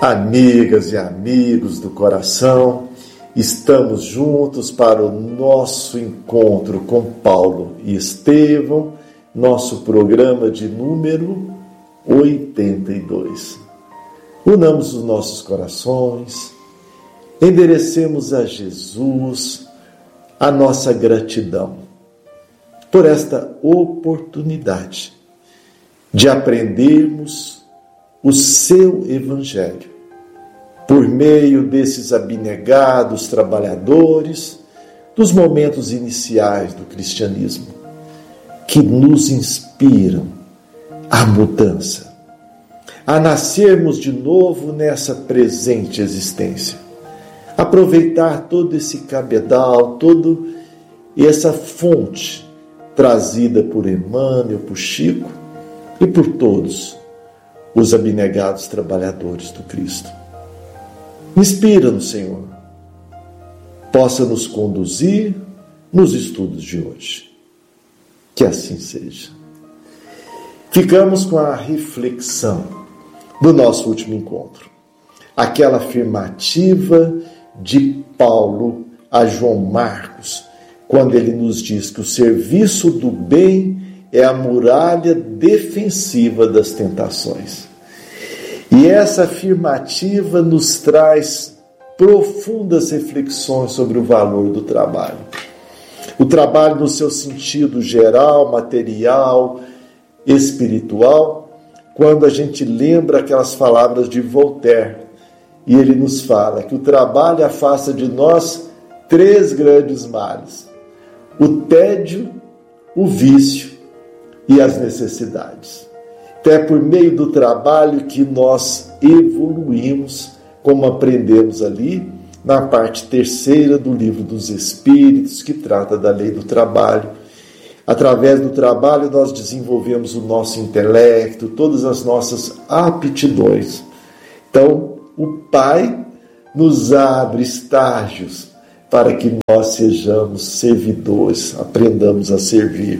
Amigas e amigos do coração, estamos juntos para o nosso encontro com Paulo e Estevão, nosso programa de número 82. Unamos os nossos corações, enderecemos a Jesus a nossa gratidão por esta oportunidade de aprendermos o seu Evangelho por meio desses abnegados trabalhadores dos momentos iniciais do cristianismo, que nos inspiram à mudança, a nascermos de novo nessa presente existência, aproveitar todo esse cabedal, toda essa fonte trazida por Emmanuel, por Chico e por todos os abnegados trabalhadores do Cristo. Inspira-nos, Senhor, possa nos conduzir nos estudos de hoje. Que assim seja. Ficamos com a reflexão do nosso último encontro. Aquela afirmativa de Paulo a João Marcos, quando ele nos diz que o serviço do bem é a muralha defensiva das tentações. E essa afirmativa nos traz profundas reflexões sobre o valor do trabalho. O trabalho no seu sentido geral, material, espiritual, quando a gente lembra aquelas palavras de Voltaire, e ele nos fala que o trabalho afasta de nós 3 grandes males: o tédio, o vício e as necessidades. Então é por meio do trabalho que nós evoluímos, como aprendemos ali na parte 3ª do Livro dos Espíritos, que trata da lei do trabalho. Através do trabalho nós desenvolvemos o nosso intelecto, todas as nossas aptidões. Então o Pai nos abre estágios para que nós sejamos servidores, aprendamos a servir.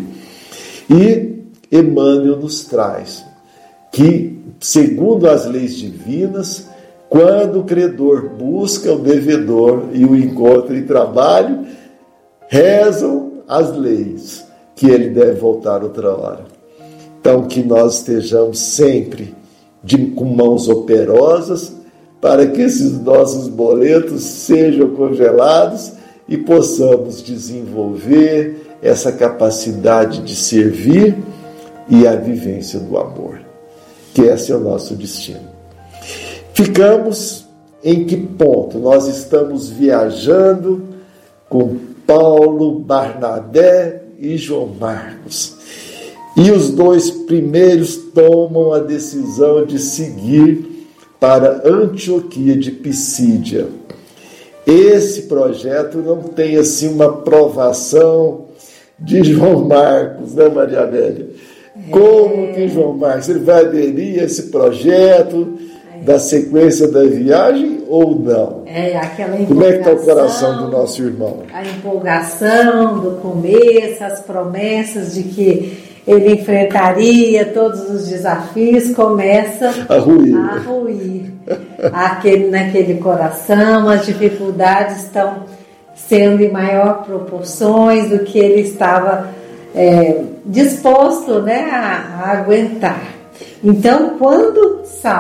E Emmanuel nos traz que, segundo as leis divinas, quando o credor busca o devedor e o encontra em trabalho, rezam as leis que ele deve voltar outra hora. Então, que nós estejamos sempre com mãos operosas para que esses nossos boletos sejam congelados e possamos desenvolver essa capacidade de servir e a vivência do amor, que esse é o nosso destino. Ficamos em que ponto? Nós estamos viajando com Paulo, Barnabé e João Marcos. E os 2 primeiros tomam a decisão de seguir para Antioquia de Pisídia. Esse projeto não tem assim uma aprovação de João Marcos, né, Maria Amélia? Como que João Marcos, ele vai aderir a esse projeto da sequência da viagem ou não? Aquela empolgação. Como é que está o coração do nosso irmão? A empolgação do começo, as promessas de que ele enfrentaria todos os desafios, começa a ruir. Naquele coração, as dificuldades estão sendo em maior proporções do que ele estava disposto, né, a aguentar. Então, quando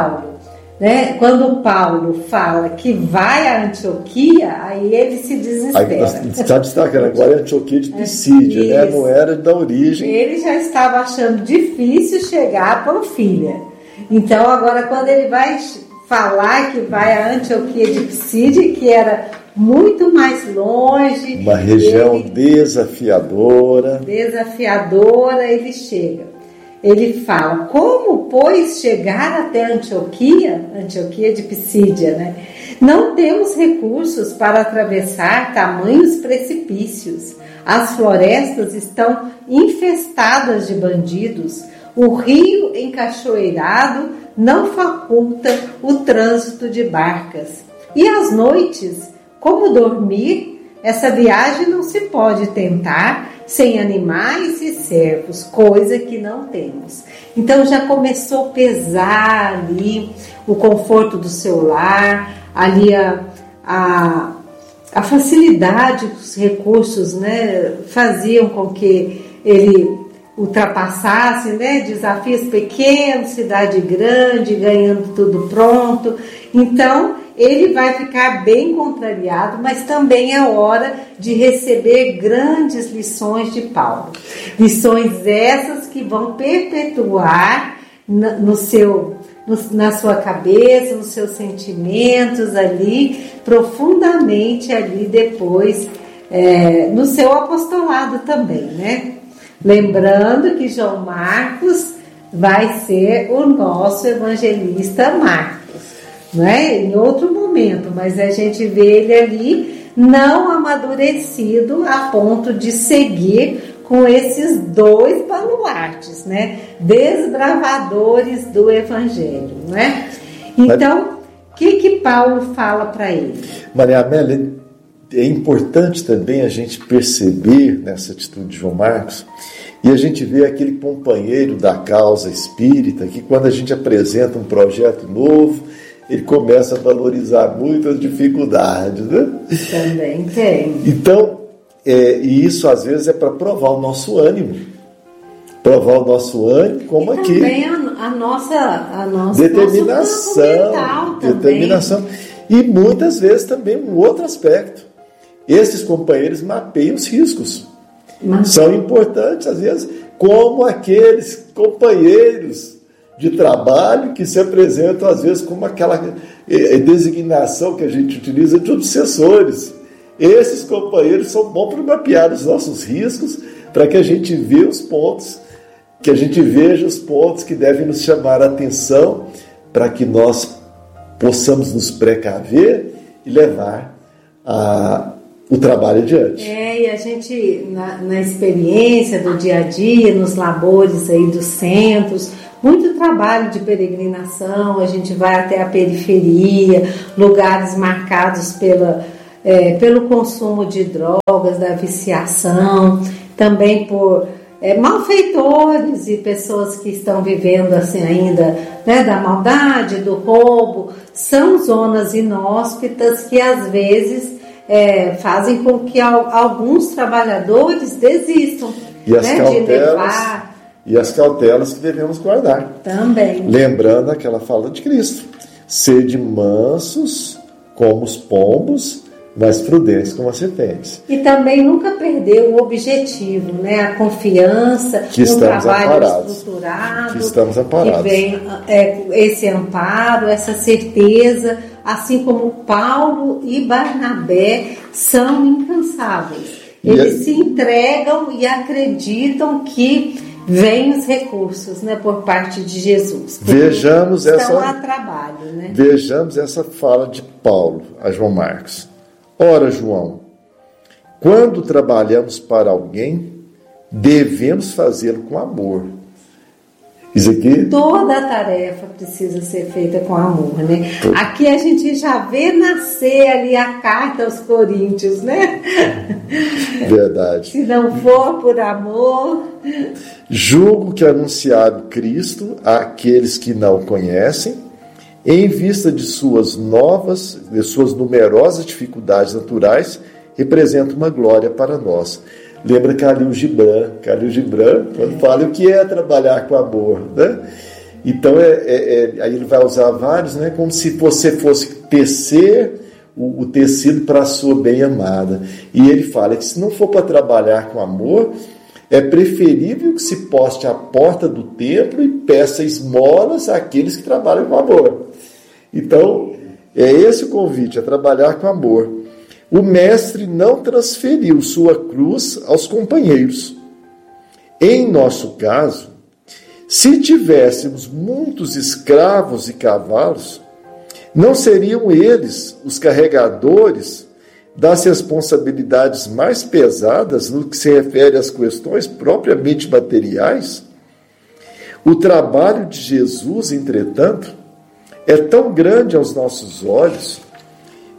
Paulo fala que vai a Antioquia, aí ele se desespera. Está destacando agora a Antioquia de Pisídia, né? Não era da origem. Ele já estava achando difícil chegar a Panfilha. Então, agora, quando ele vai falar que vai a Antioquia de Pisídia, que era muito mais longe, uma região desafiadora, ele chega. Ele fala, como, pois, chegar até Antioquia de Pisídia, né? Não temos recursos para atravessar tamanhos precipícios. As florestas estão infestadas de bandidos. O rio encachoeirado não faculta o trânsito de barcas. E às noites, como dormir essa viagem não se pode tentar sem animais e servos, coisa que não temos. Então já começou a pesar ali o conforto do seu lar, ali a facilidade dos recursos, né, faziam com que ele ultrapassasse, né, desafios pequenos, cidade grande, ganhando tudo pronto. Então ele vai ficar bem contrariado, mas também é hora de receber grandes lições de Paulo. Lições essas que vão perpetuar na sua cabeça, nos seus sentimentos ali, profundamente ali depois, no seu apostolado também, né? Lembrando que João Marcos vai ser o nosso evangelista Marcos. Não é? Em outro momento, mas a gente vê ele ali não amadurecido a ponto de seguir com esses dois baluartes, né? Desbravadores do Evangelho, não é? Então, o que Paulo fala para ele? Maria Amélia, é importante também a gente perceber nessa atitude de João Marcos, e a gente vê aquele companheiro da causa espírita que quando a gente apresenta um projeto novo, ele começa a valorizar muito as dificuldades, né? Também tem. Então, e isso às vezes é para provar o nosso ânimo. Provar o nosso ânimo, como e aqui. Também a nossa determinação. Determinação. E muitas vezes também um outro aspecto. Esses companheiros mapeiam os riscos. São importantes, às vezes, como aqueles companheiros de trabalho que se apresentam às vezes como aquela designação que a gente utiliza de obsessores. Esses companheiros são bons para mapear os nossos riscos, para que a gente veja os pontos que devem nos chamar a atenção, para que nós possamos nos precaver e levar o trabalho adiante. E a gente, na experiência do dia a dia, nos labores aí dos centros, muito trabalho de peregrinação, a gente vai até a periferia, lugares marcados pelo consumo de drogas, da viciação, também por malfeitores e pessoas que estão vivendo assim ainda, né, da maldade, do roubo. São zonas inóspitas que às vezes fazem com que alguns trabalhadores desistam, de levar. E as cautelas que devemos guardar. Também. Lembrando aquela fala de Cristo: sede mansos como os pombos, mas prudentes como as serpentes. E também nunca perder o objetivo, né? A confiança no trabalho estruturado. Que estamos amparados. Que vem esse amparo, essa certeza, assim como Paulo e Barnabé são incansáveis. Eles se entregam e acreditam que vêm os recursos, né, por parte de Jesus. Vejamos a trabalho, né? Vejamos essa fala de Paulo a João Marcos. Ora, João, quando trabalhamos para alguém, devemos fazê-lo com amor. Isso aqui? Toda a tarefa precisa ser feita com amor, né? Aqui a gente já vê nascer ali a carta aos Coríntios, né? Verdade. Se não for por amor. Julgo que anunciado Cristo àqueles que não o conhecem, em vista de suas numerosas dificuldades naturais, representa uma glória para nós. Lembra Khalil Gibran, quando fala o que é trabalhar com amor, né? Então, aí ele vai usar vários, né? Como se você fosse tecer o tecido para a sua bem-amada. E ele fala que se não for para trabalhar com amor, é preferível que se poste à porta do templo e peça esmolas àqueles que trabalham com amor. Então, é esse o convite, a trabalhar com amor. O mestre não transferiu sua cruz aos companheiros. Em nosso caso, se tivéssemos muitos escravos e cavalos, não seriam eles os carregadores das responsabilidades mais pesadas no que se refere às questões propriamente materiais? O trabalho de Jesus, entretanto, é tão grande aos nossos olhos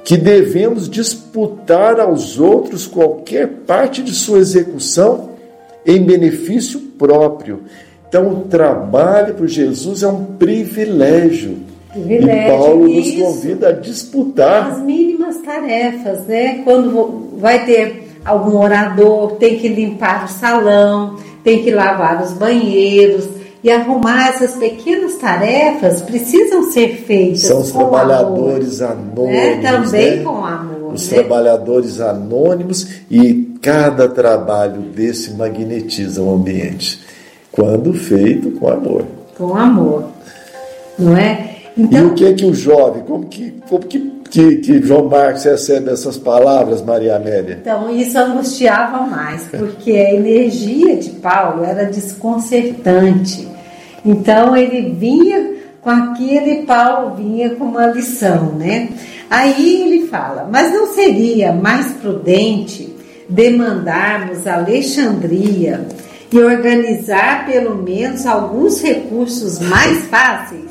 que devemos disputar aos outros qualquer parte de sua execução em benefício próprio. Então, o trabalho por Jesus é um privilégio. E Paulo nos convida a disputar as mínimas tarefas, né? Quando vai ter algum orador, tem que limpar o salão, tem que lavar os banheiros e arrumar essas pequenas tarefas precisam ser feitas. São os trabalhadores anônimos, né? Também né? Com amor. Os trabalhadores anônimos, e cada trabalho desse magnetiza o ambiente, quando feito com amor. Com amor, não é? Então, e o que é que o jovem, como que João Marcos recebe essas palavras, Maria Amélia? Então, isso angustiava mais, porque a energia de Paulo era desconcertante. Então, ele vinha com aquele, Paulo vinha com uma lição, né? Aí ele fala, mas não seria mais prudente demandarmos a Alexandria e organizar pelo menos alguns recursos mais fáceis?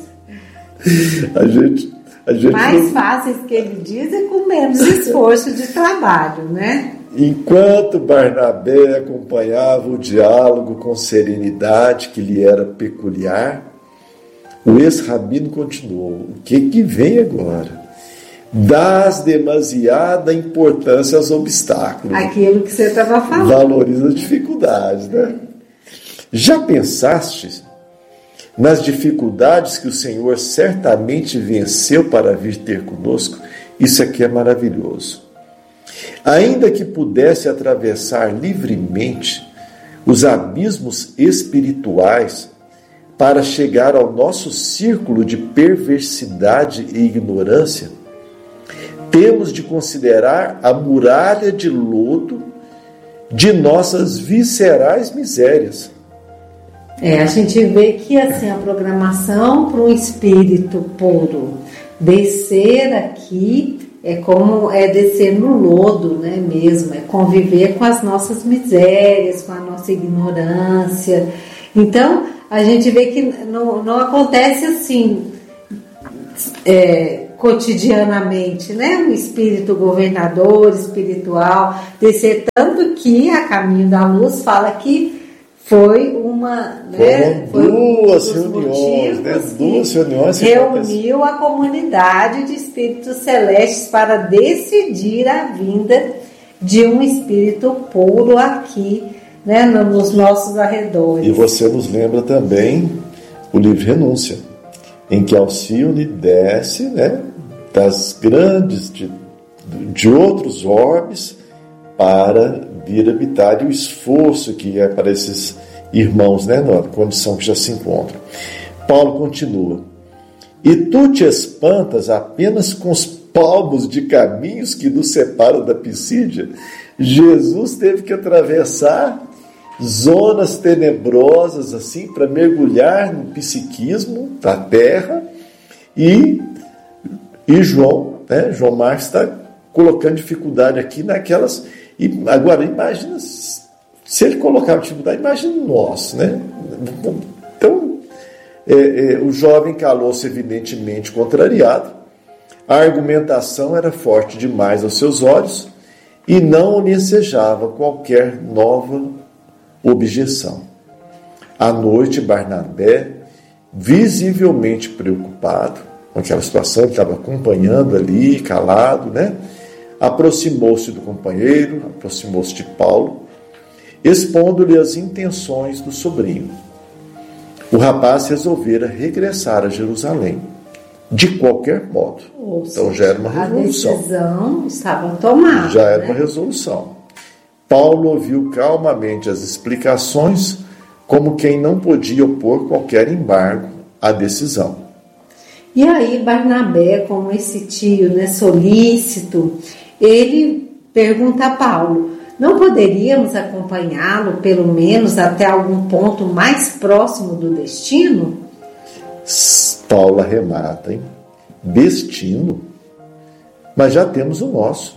A gente mais fáceis que ele diz é com menos esforço de trabalho, né? Enquanto Barnabé acompanhava o diálogo com serenidade que lhe era peculiar, o ex-rabino continuou: o que vem agora? Dás demasiada importância aos obstáculos. Aquilo que você estava falando. Valoriza as dificuldades, né? Já pensaste nas dificuldades que o Senhor certamente venceu para vir ter conosco? Isso aqui é maravilhoso. Ainda que pudesse atravessar livremente os abismos espirituais para chegar ao nosso círculo de perversidade e ignorância, temos de considerar a muralha de lodo de nossas viscerais misérias. A gente vê que assim, a programação para um espírito puro descer aqui é como descer no lodo, né, mesmo, é conviver com as nossas misérias, com a nossa ignorância. Então, a gente vê que não acontece assim cotidianamente, né? Um espírito governador, espiritual, descer, tanto que a Caminho da Luz fala que foi uma... duas reuniões, duas reuniões reuniu a comunidade de espíritos celestes para decidir a vinda de um espírito puro aqui, né, nos nossos arredores. E você nos lembra também o livro Renúncia, em que Alcione desce, né, das grandes, de outros orbes, para vir habitar, e o esforço que é para esses irmãos, né, na condição que já se encontram. Paulo continua: e tu te espantas apenas com os palmos de caminhos que nos separam da Pisídia? Jesus teve que atravessar zonas tenebrosas assim para mergulhar no psiquismo da terra, e João Marcos está colocando dificuldade aqui naquelas. E agora imagina se ele colocava dificuldade, imagina nós, né? Então o jovem calou-se evidentemente contrariado, a argumentação era forte demais aos seus olhos e não lhe ensejava qualquer nova objeção. À noite, Barnabé, visivelmente preocupado com aquela situação, ele estava acompanhando ali, calado, né? Aproximou-se do companheiro, aproximou-se de Paulo, expondo-lhe as intenções do sobrinho. O rapaz resolvera regressar a Jerusalém, de qualquer modo. Então já era uma resolução. A decisão estava tomada. Já era uma resolução. Paulo ouviu calmamente as explicações, como quem não podia opor qualquer embargo à decisão. E aí Barnabé, como esse tio, né, solícito, ele pergunta a Paulo: não poderíamos acompanhá-lo pelo menos até algum ponto mais próximo do destino? Paulo arremata, hein? Destino? Mas já temos o nosso.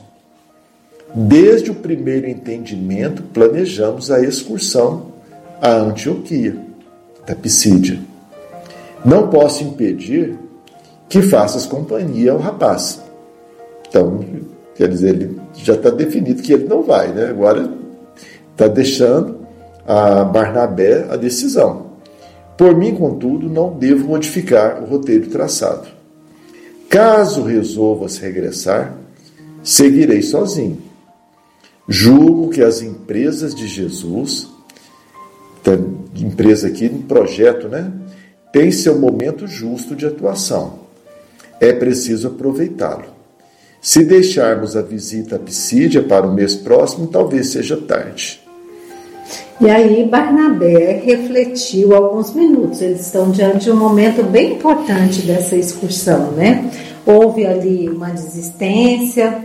Desde o primeiro entendimento, planejamos a excursão à Antioquia, da Pisídia. Não posso impedir que faças companhia ao rapaz. Então, quer dizer, ele já está definido que ele não vai, né? Agora está deixando a Barnabé a decisão. Por mim, contudo, não devo modificar o roteiro traçado. Caso resolvas regressar, seguirei sozinho. Julgo que as empresas de Jesus, empresa aqui, um projeto, né, tem seu momento justo de atuação. É preciso aproveitá-lo. Se deixarmos a visita à Psídia para o mês próximo, talvez seja tarde. E aí Barnabé refletiu alguns minutos. Eles estão diante de um momento bem importante dessa excursão, né? Houve ali uma desistência,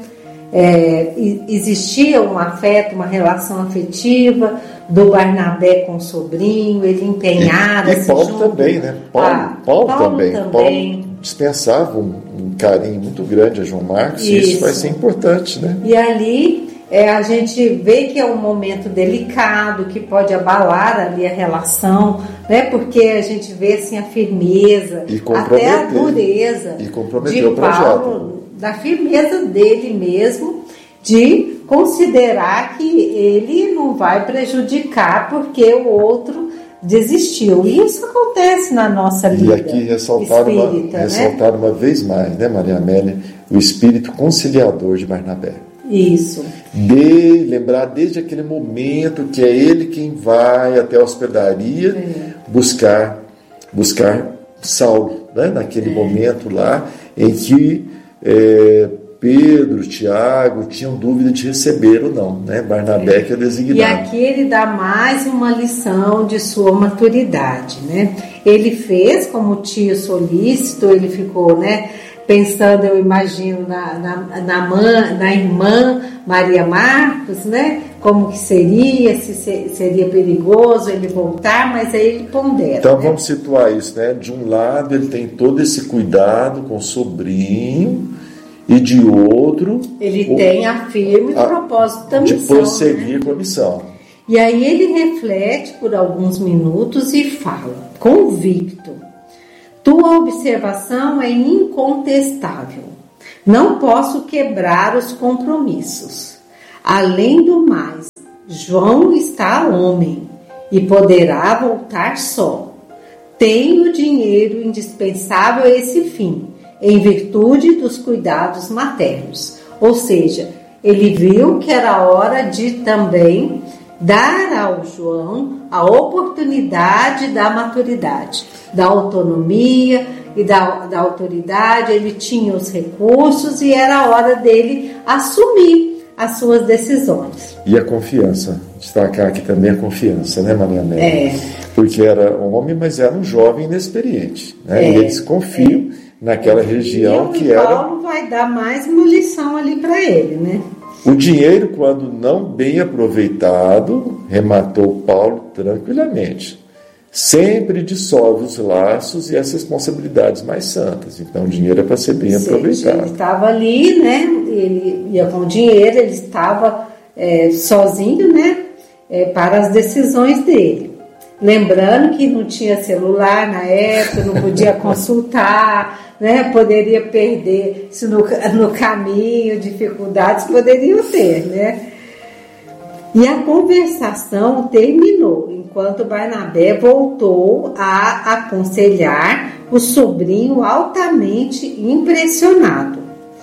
existia um afeto, uma relação afetiva do Barnabé com o sobrinho, ele empenhara. E Paulo também, né? Paulo também. Paulo dispensava um carinho muito grande a João Marcos, e isso vai ser importante, né? E ali a gente vê que é um momento delicado, que pode abalar ali a relação, né? Porque a gente vê assim a firmeza, até a dureza de Paulo, da firmeza dele mesmo, de considerar que ele não vai prejudicar porque o outro desistiu. E isso acontece na nossa vida. E aqui ressaltar uma vez mais, né, Maria Amélia, o espírito conciliador de Barnabé. Isso. Lembrar desde aquele momento que é ele quem vai até a hospedaria buscar Saulo, né? Naquele momento lá em que Pedro, Tiago tinham dúvida de receber ou não, né? Barnabé que é designado. E aqui ele dá mais uma lição de sua maturidade, né? Ele fez como tio solícito, ele ficou, né, pensando, eu imagino, na irmã Maria Marcos, né? Como que seria, se seria perigoso ele voltar, mas aí ele pondera. Então, né? Vamos situar isso, né? De um lado ele tem todo esse cuidado com o sobrinho, e de outro ele tem a firme propósito da missão, de prosseguir, né, com a missão. E aí ele reflete por alguns minutos e fala, convicto: tua observação é incontestável. Não posso quebrar os compromissos. Além do mais, João está homem e poderá voltar só. Tenho dinheiro indispensável a esse fim, em virtude dos cuidados maternos. Ou seja, ele viu que era hora de também dar ao João a oportunidade da maturidade, da autonomia e da autoridade. Ele tinha os recursos e era a hora dele assumir as suas decisões. E a confiança, destacar aqui também a confiança, né, Maria Amélia? Porque era um homem, mas era um jovem inexperiente, né? E eles confiam naquela região que era... Paulo vai dar mais uma lição ali para ele, né? O dinheiro, quando não bem aproveitado, rematou Paulo tranquilamente. Sempre dissolve os laços e as responsabilidades mais santas. Então, o dinheiro é para ser bem aproveitado. Ele estava ali, né? Ele ia com o dinheiro, ele estava sozinho, né? Para as decisões dele. Lembrando que não tinha celular na época, não podia consultar, né? Poderia perder, se no caminho, dificuldades poderiam ter, né? E a conversação terminou, enquanto Barnabé voltou a aconselhar o sobrinho altamente impressionado.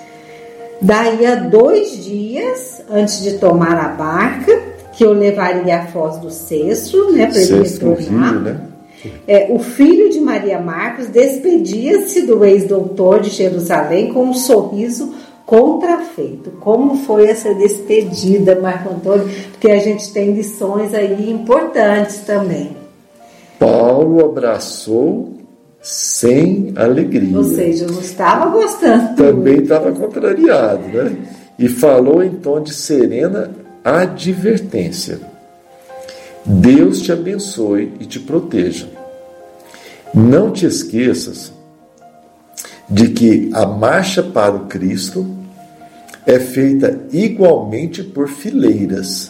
Daí a 2 dias, antes de tomar a barca, que eu levaria à Foz do Cesto, né, para ele retornar. Rio, né? O filho de Maria Marcos despedia-se do ex-doutor de Jerusalém com um sorriso contrafeito. Como foi essa despedida, Marco Antônio? Porque a gente tem lições aí importantes também. Paulo abraçou sem alegria. Ou seja, não estava gostando. Também estava contrariado, né? E falou em tom de serena advertência: Deus te abençoe e te proteja. Não te esqueças de que a marcha para o Cristo é feita igualmente por fileiras.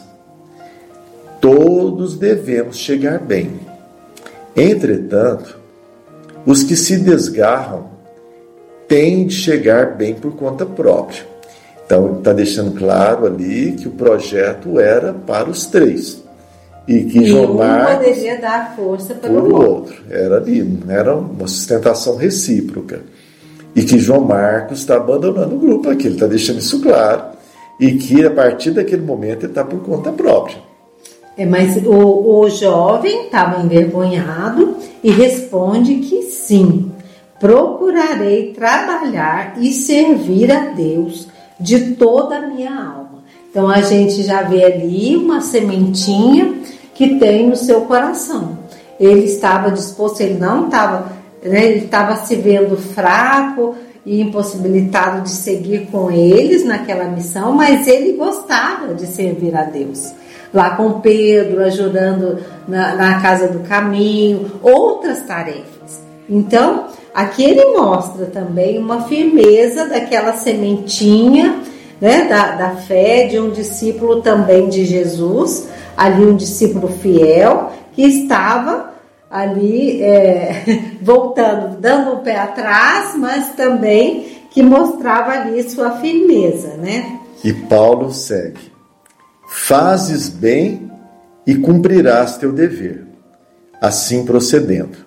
Todos devemos chegar bem. Entretanto, os que se desgarram têm de chegar bem por conta própria. Então, está deixando claro ali que o projeto era para os três. E que João Marcos poderia dar força pelo outro. Era ali, era uma sustentação recíproca. E que João Marcos está abandonando o grupo aqui, ele está deixando isso claro. E que a partir daquele momento ele está por conta própria. Mas o jovem estava envergonhado e responde que sim, procurarei trabalhar e servir a Deus de toda a minha alma. Então a gente já vê ali uma sementinha que tem no seu coração. Ele estava disposto, ele não estava, ele estava se vendo fraco e impossibilitado de seguir com eles naquela missão, mas ele gostava de servir a Deus. Lá com Pedro, ajudando na casa do caminho, outras tarefas. Então, aqui ele mostra também uma firmeza daquela sementinha, né, da fé de um discípulo também de Jesus, ali um discípulo fiel, que estava ali voltando, dando o pé atrás, mas também que mostrava ali sua firmeza, né? E Paulo segue: fazes bem e cumprirás teu dever, assim procedendo.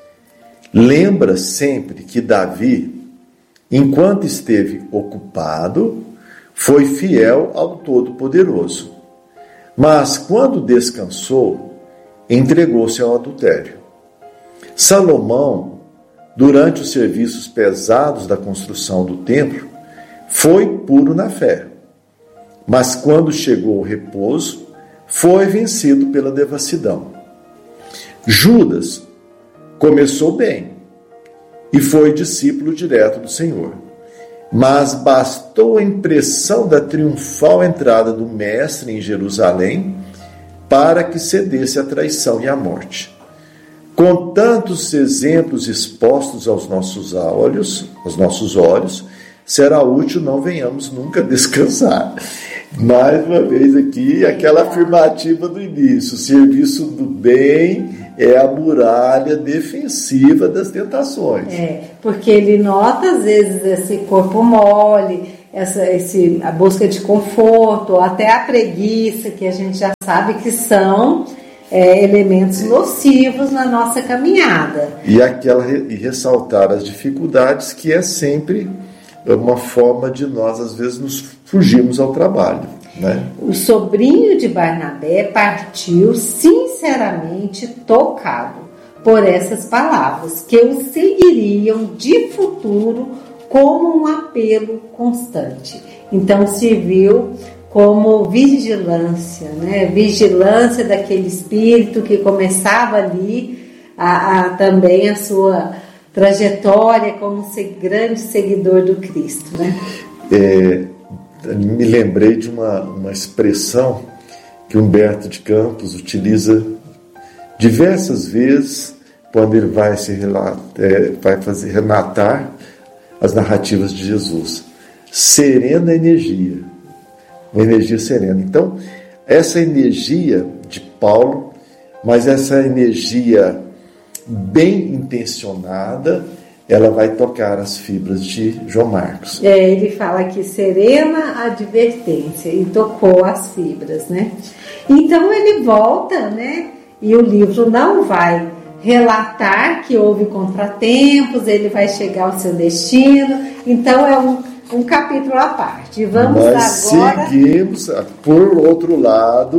Lembra sempre que Davi, enquanto esteve ocupado, foi fiel ao Todo-Poderoso, mas quando descansou, entregou-se ao adultério. Salomão, durante os serviços pesados da construção do templo, foi puro na fé, mas quando chegou o repouso, foi vencido pela devassidão. Judas começou bem e foi discípulo direto do Senhor, mas bastou a impressão da triunfal entrada do Mestre em Jerusalém para que cedesse à traição e à morte. Com tantos exemplos expostos aos nossos olhos, será útil não venhamos nunca descansar. Mais uma vez aqui, aquela afirmativa do início: o serviço do bem é a muralha defensiva das tentações. Porque ele nota, às vezes, esse corpo mole, a busca de conforto, ou até a preguiça, que a gente já sabe que são elementos nocivos na nossa caminhada. E ressaltar as dificuldades, que é sempre uma forma de nós, às vezes, nos fugirmos ao trabalho, né? O sobrinho de Barnabé partiu sinceramente tocado por essas palavras, que o seguiriam de futuro como um apelo constante. Então serviu como vigilância, né? Vigilância daquele espírito que começava ali também a sua trajetória como grande seguidor do Cristo, né? Me lembrei de uma expressão que Humberto de Campos utiliza diversas vezes quando ele vai relatar as narrativas de Jesus: serena energia, uma energia serena. Então, essa energia de Paulo, mas essa energia bem intencionada, ela vai tocar as fibras de João Marcos. Ele fala que serena advertência, e tocou as fibras, né? Então ele volta, né? E o livro não vai relatar que houve contratempos, ele vai chegar ao seu destino. Então é um capítulo à parte. Vamos agora... seguimos, por outro lado,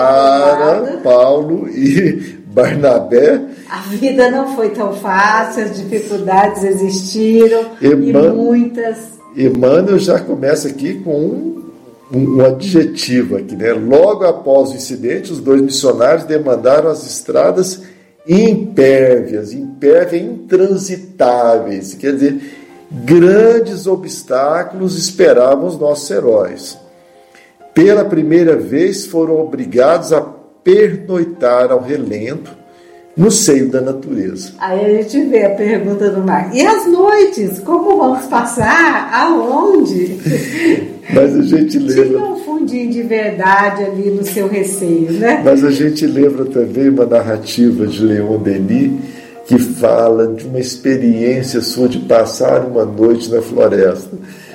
Paulo e Barnabé. A vida não foi tão fácil, as dificuldades existiram, e muitas. Emmanuel já começa aqui com um adjetivo aqui, né? Logo após o incidente, os dois missionários demandaram as estradas impérvias, intransitáveis, quer dizer, grandes obstáculos esperavam os nossos heróis. Pela primeira vez foram obrigados a pernoitar ao relento no seio da natureza. Aí a gente vê a pergunta do Marcos: e as noites? Como vamos passar? Aonde? Mas a gente lembra... Tinha um fundinho de verdade ali no seu receio, né? Mas a gente lembra também uma narrativa de Leon Denis, que fala de uma experiência sua de passar uma noite na floresta.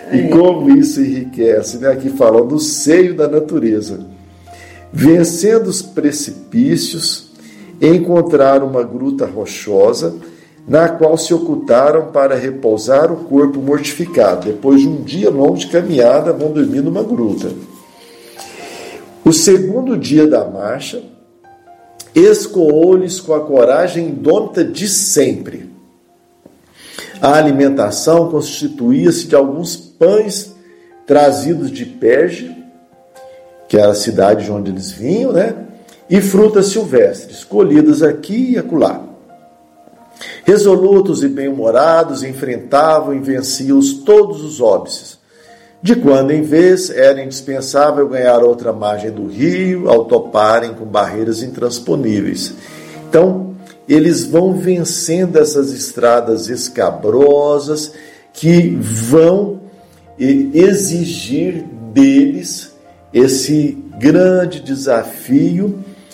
E como isso enriquece, né? Aqui fala do seio da natureza. Vencendo os precipícios, encontraram uma gruta rochosa, na qual se ocultaram para repousar o corpo mortificado. Depois de um dia longo de caminhada, vão dormir numa gruta. O segundo dia da marcha, escoou-lhes com a coragem indômita de sempre. A alimentação constituía-se de alguns pães trazidos de Perge, que era a cidade de onde eles vinham, né? E frutas silvestres, colhidas aqui e acolá. Resolutos e bem-humorados, enfrentavam e venciam todos os óbices. De quando em vez, era indispensável ganhar outra margem do rio, ao toparem com barreiras intransponíveis. Então, eles vão vencendo essas estradas escabrosas que vão exigir deles esse grande desafio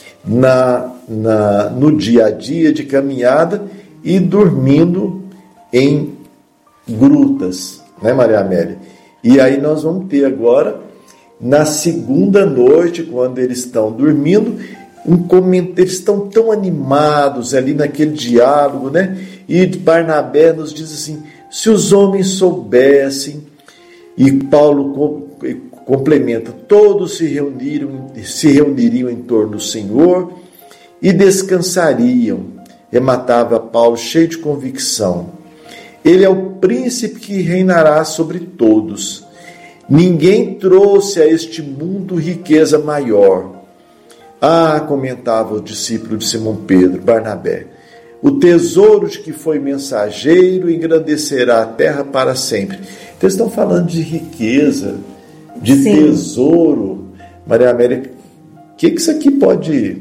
no dia a dia de caminhada e dormindo em grutas, né, Maria Amélia? E aí nós vamos ter agora, na segunda noite, quando eles estão dormindo, eles estão tão animados ali naquele diálogo, né? E Barnabé nos diz assim, se os homens soubessem, e Paulo complementa, todos se reuniriam em torno do Senhor e descansariam. Rematava Paulo cheio de convicção. Ele é o príncipe que reinará sobre todos. Ninguém trouxe a este mundo riqueza maior. Comentava o discípulo de Simão Pedro, Barnabé, o tesouro de que foi mensageiro engrandecerá a terra para sempre. Então eles estão falando de riqueza, de Sim. tesouro. Maria Amélia, o que isso aqui pode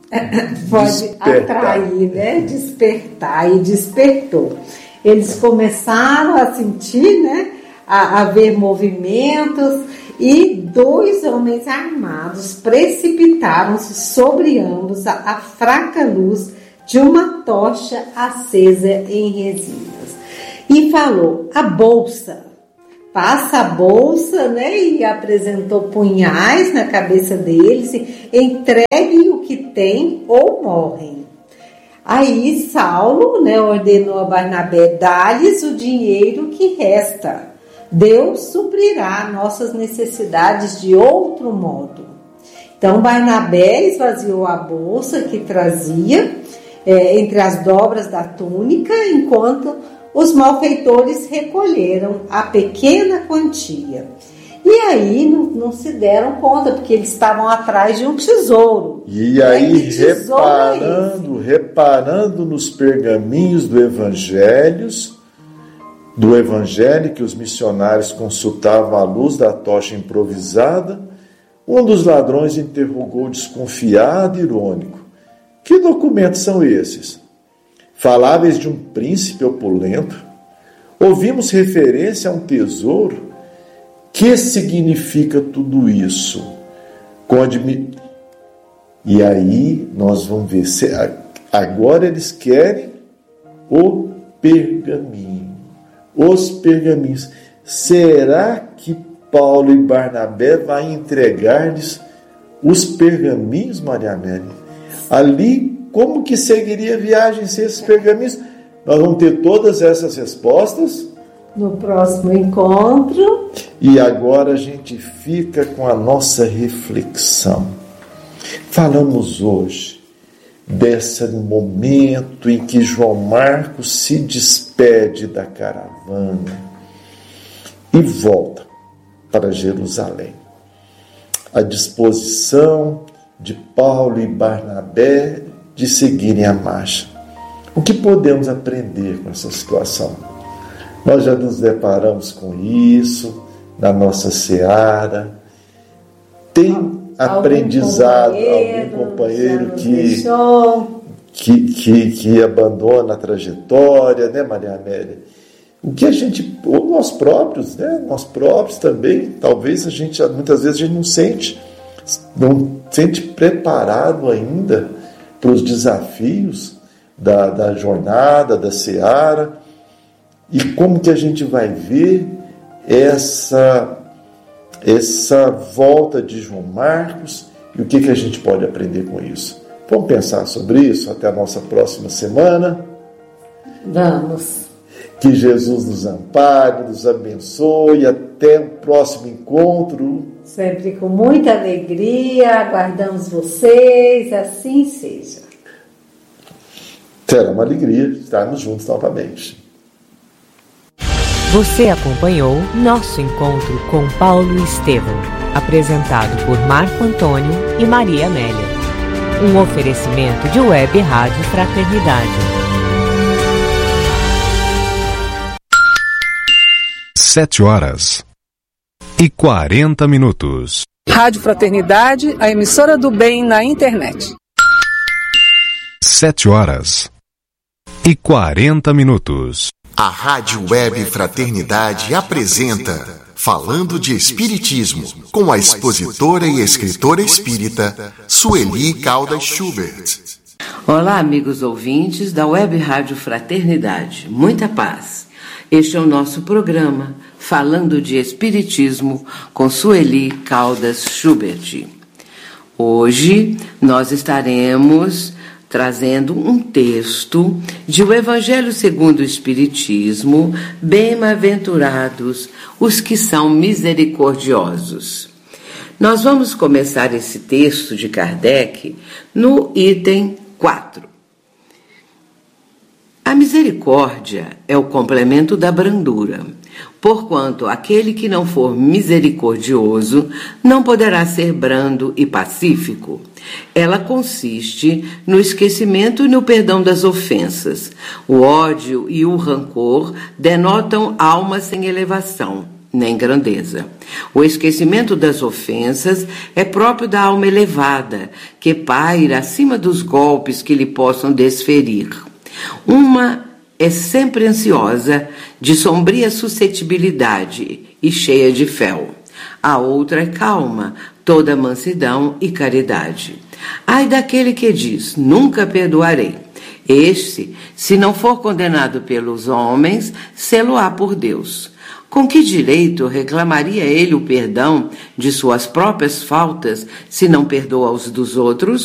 atrair, né? Despertar, e despertou. Eles começaram a sentir, né? A ver movimentos, e 2 homens armados precipitaram-se sobre ambos a fraca luz de uma tocha acesa em resinas. E falou, a bolsa. Passa a bolsa, né? E apresentou punhais na cabeça deles. Entreguem o que tem ou morrem. Aí Saulo, né, ordenou a Barnabé, dá-lhes o dinheiro que resta. Deus suprirá nossas necessidades de outro modo. Então Barnabé esvaziou a bolsa que trazia entre as dobras da túnica, enquanto os malfeitores recolheram a pequena quantia. E aí não se deram conta, porque eles estavam atrás de um tesouro. E aí, reparando nos pergaminhos do Evangelho que os missionários consultavam à luz da tocha improvisada, um dos ladrões interrogou desconfiado e irônico. Que documentos são esses? Faláveis de um príncipe opulento? Ouvimos referência a um tesouro? Que significa tudo isso? E aí nós vamos ver. Agora eles querem o pergaminho. Os pergaminhos. Será que Paulo e Barnabé vão entregar-lhes os pergaminhos, Maria Amélia? Ali, como que seguiria a viagem sem esses pergaminhos? Nós vamos ter todas essas respostas no próximo encontro. E agora a gente fica com a nossa reflexão. Falamos hoje desse momento em que João Marcos se despede da caravana e volta para Jerusalém. A disposição de Paulo e Barnabé de seguirem a marcha. O que podemos aprender com essa situação? Nós já nos deparamos com isso na nossa seara. Tem aprendizado, algum companheiro que abandona a trajetória, né, Maria Amélia? O que a gente, ou nós próprios, né, nós próprios também, talvez muitas vezes a gente não sente preparado ainda para os desafios da jornada, da seara. E como que a gente vai ver essa volta de João Marcos e o que a gente pode aprender com isso. Vamos pensar sobre isso até a nossa próxima semana? Vamos. Que Jesus nos ampare, nos abençoe. Até o próximo encontro. Sempre com muita alegria. Aguardamos vocês. Assim seja. Será uma alegria estarmos juntos novamente. Você acompanhou nosso encontro com Paulo e Estevão, apresentado por Marco Antônio e Maria Amélia. Um oferecimento de Web Rádio Fraternidade. 7h40. Rádio Fraternidade, a emissora do bem na internet. 7h40. A Rádio Web Fraternidade apresenta Falando de Espiritismo, com a expositora e escritora espírita Sueli Caldas Schubert. Olá, amigos ouvintes da Web Rádio Fraternidade. Muita paz. Este é o nosso programa Falando de Espiritismo com Sueli Caldas Schubert. Hoje nós estaremos trazendo um texto de O Evangelho segundo o Espiritismo, Bem-aventurados os que são misericordiosos. Nós vamos começar esse texto de Kardec no item 4. A misericórdia é o complemento da brandura, porquanto aquele que não for misericordioso não poderá ser brando e pacífico. Ela consiste no esquecimento e no perdão das ofensas. O ódio e o rancor denotam alma sem elevação, nem grandeza. O esquecimento das ofensas é próprio da alma elevada, que paira acima dos golpes que lhe possam desferir. Uma é sempre ansiosa, de sombria suscetibilidade e cheia de fel. A outra é calma, toda mansidão e caridade. Ai daquele que diz, nunca perdoarei. Este, se não for condenado pelos homens, sê-lo-á por Deus. Com que direito reclamaria ele o perdão de suas próprias faltas, se não perdoa os dos outros?